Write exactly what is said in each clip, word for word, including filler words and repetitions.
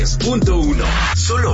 Punto uno. Solo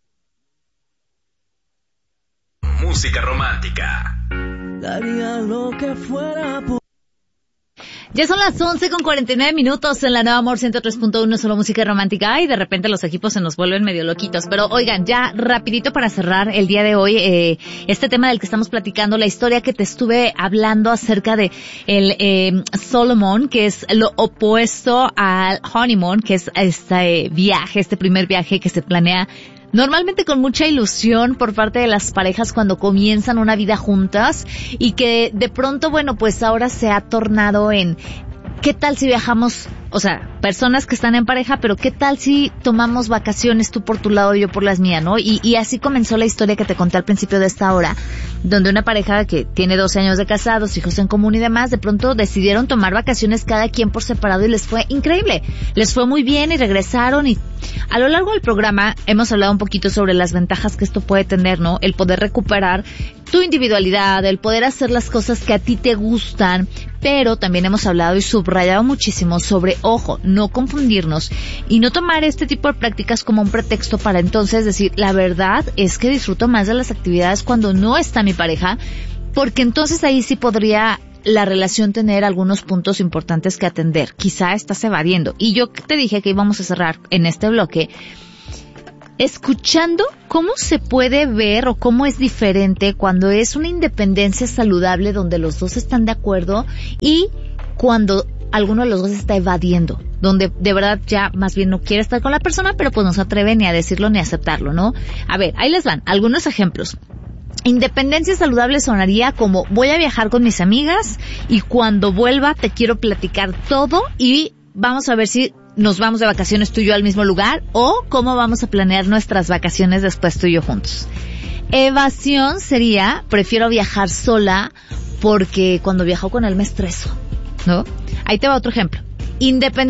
música romántica. Daría lo que fuera por... Ya son las once con cuarenta y nueve minutos en la Nueva Amor ciento tres punto uno, solo música romántica. Y de repente los equipos se nos vuelven medio loquitos. Pero oigan, ya rapidito para cerrar el día de hoy, eh, este tema del que estamos platicando, la historia que te estuve hablando acerca de el eh, Solomon, que es lo opuesto al honeymoon, que es este viaje, este primer viaje que se planea normalmente con mucha ilusión por parte de las parejas cuando comienzan una vida juntas y que de pronto, bueno, pues ahora se ha tornado en ¿qué tal si viajamos? O sea, personas que están en pareja, pero ¿qué tal si tomamos vacaciones tú por tu lado y yo por las mías, ¿no? Y, y así comenzó la historia que te conté al principio de esta hora, donde una pareja que tiene doce años de casados, hijos en común y demás, de pronto decidieron tomar vacaciones cada quien por separado y les fue increíble. Les fue muy bien y regresaron y a lo largo del programa hemos hablado un poquito sobre las ventajas que esto puede tener, ¿no? El poder recuperar tu individualidad, el poder hacer las cosas que a ti te gustan, pero también hemos hablado y subrayado muchísimo sobre, ojo, no confundirnos y no tomar este tipo de prácticas como un pretexto para entonces decir, la verdad es que disfruto más de las actividades cuando no está mi pareja, porque entonces ahí sí podría la relación tener algunos puntos importantes que atender. Quizá estás evadiendo. Y yo te dije que íbamos a cerrar en este bloque escuchando cómo se puede ver o cómo es diferente cuando es una independencia saludable donde los dos están de acuerdo y cuando alguno de los dos está evadiendo, donde de verdad ya más bien no quiere estar con la persona, pero pues no se atreve ni a decirlo ni a aceptarlo, ¿no? A ver, ahí les van algunos ejemplos. Independencia saludable sonaría como voy a viajar con mis amigas y cuando vuelva te quiero platicar todo y vamos a ver si nos vamos de vacaciones tú y yo al mismo lugar o cómo vamos a planear nuestras vacaciones después tú y yo juntos. Evasión sería prefiero viajar sola porque cuando viajo con él me estreso, ¿no? Ahí te va otro ejemplo. Independencia